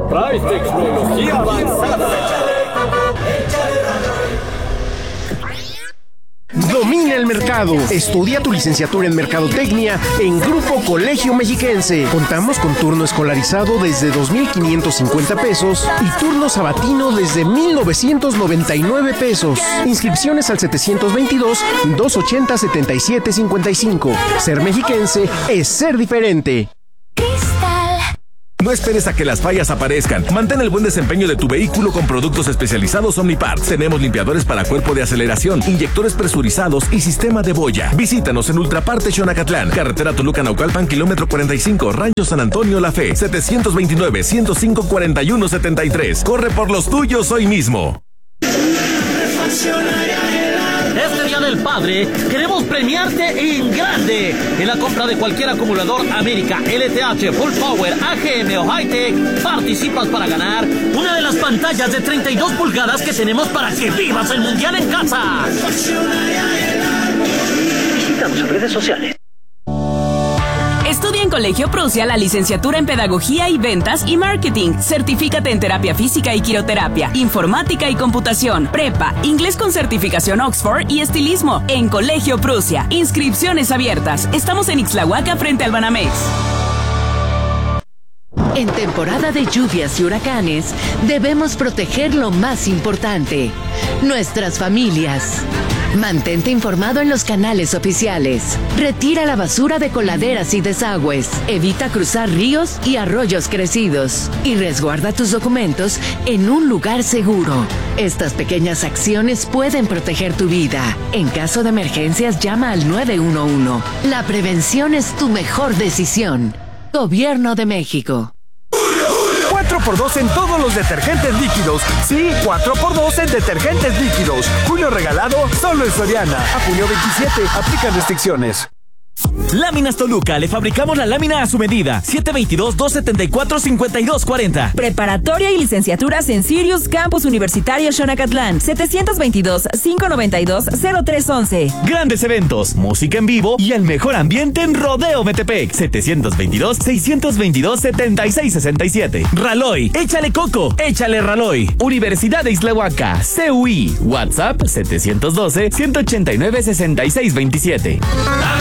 Traes tecnología avanzada. Domina el mercado. Estudia tu licenciatura en Mercadotecnia en Grupo Colegio Mexiquense. Contamos con turno escolarizado desde 2,550 pesos y turno sabatino desde 1,999 pesos. Inscripciones al 722-280-7755. Ser mexiquense es ser diferente. No esperes a que las fallas aparezcan. Mantén el buen desempeño de tu vehículo con productos especializados Omniparts. Tenemos limpiadores para cuerpo de aceleración, inyectores presurizados y sistema de boya. Visítanos en Ultraparte Xonacatlán, carretera Toluca-Naucalpan, kilómetro 45, Rancho San Antonio La Fe, 729-105-4173. Corre por los tuyos hoy mismo. Este Día del Padre queremos premiarte en grande. En la compra de cualquier acumulador América, LTH, Full Power, AGM o Hightech, participas para ganar una de las pantallas de 32 pulgadas que tenemos para que vivas el Mundial en casa. Visítanos en redes sociales. Estudia en Colegio Prusia la licenciatura en Pedagogía y Ventas y Marketing. Certifícate en Terapia Física y Quiroterapia, Informática y Computación, Prepa, Inglés con certificación Oxford y Estilismo en Colegio Prusia. Inscripciones abiertas. Estamos en Ixtlahuaca frente al Banamex. En temporada de lluvias y huracanes, debemos proteger lo más importante, nuestras familias. Mantente informado en los canales oficiales. Retira la basura de coladeras y desagües. Evita cruzar ríos y arroyos crecidos. Y resguarda tus documentos en un lugar seguro. Estas pequeñas acciones pueden proteger tu vida. En caso de emergencias, llama al 911. La prevención es tu mejor decisión. Gobierno de México. 4x2 en todos los detergentes líquidos. Sí, 4x2 en detergentes líquidos. Julio regalado solo en Soriana. A junio 27, aplican restricciones. Láminas Toluca, le fabricamos la lámina a su medida. 722-274-5240. Preparatoria y licenciaturas en Sirius Campus Universitario Xonacatlán. 722-592-0311. Grandes eventos, música en vivo y el mejor ambiente en Rodeo Metepec. 722-622-7667. Raloy, échale coco, échale Raloy. Universidad de Ixtlahuaca, CUI. WhatsApp 712-189-6627.